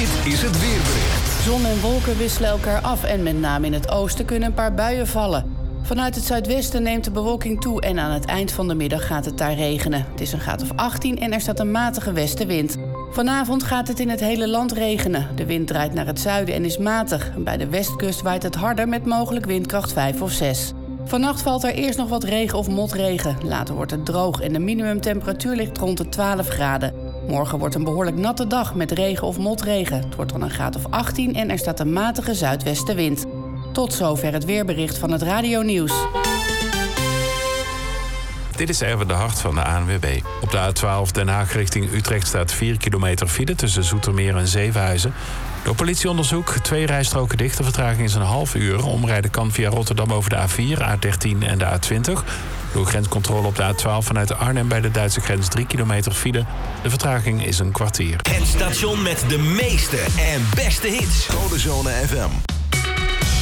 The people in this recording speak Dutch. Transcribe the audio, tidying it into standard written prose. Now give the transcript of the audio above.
Dit is het weerbericht. Zon en wolken wisselen elkaar af en met name in het oosten kunnen een paar buien vallen. Vanuit het zuidwesten neemt de bewolking toe en aan het eind van de middag gaat het daar regenen. Het is een graad of 18 en er staat een matige westenwind. Vanavond gaat het in het hele land regenen. De wind draait naar het zuiden en is matig. Bij de westkust waait het harder met mogelijk windkracht 5 of 6. Vannacht valt er eerst nog wat regen of motregen. Later wordt het droog en de minimumtemperatuur ligt rond de 12 graden. Morgen wordt een behoorlijk natte dag met regen of motregen. Het wordt dan een graad of 18 en er staat een matige zuidwestenwind. Tot zover het weerbericht van het Radio Nieuws. Dit is Erwin de Hart van de ANWB. Op de A12 Den Haag richting Utrecht staat 4 kilometer file tussen Zoetermeer en Zevenhuizen. Door politieonderzoek 2 rijstroken dicht. De vertraging is een half uur. Omrijden kan via Rotterdam over de A4, A13 en de A20. Door grenscontrole op de A12 vanuit Arnhem bij de Duitse grens 3 kilometer file. De vertraging is een kwartier. Het station met de meeste en beste hits. Codezone FM.